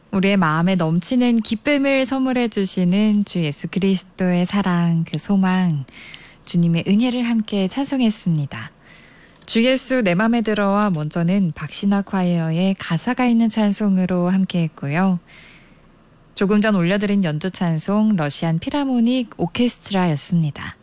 우리의 마음에 넘치는 기쁨을 선물해 주시는 주 예수 그리스도의 사랑, 그 소망, 주님의 은혜를 함께 찬송했습니다. 주 예수 내 맘에 들어와 먼저는 박신화 콰이어의 가사가 있는 찬송으로 함께 했고요. 조금 전 올려드린 연주 찬송 러시안 피라모닉 오케스트라였습니다.